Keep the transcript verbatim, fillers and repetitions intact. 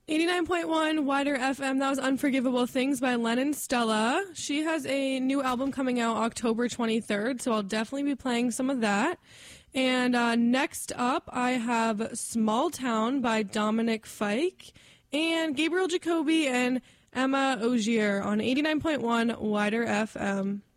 eighty-nine point one Wider F M, that was Unforgivable Things by Lennon Stella. She has a new album coming out October twenty-third, so I'll definitely be playing some of that. And uh, next up, I have Small Town by Dominic Fike and Gabriel Jacoby and Emma Ogier on eighty-nine point one Wider F M.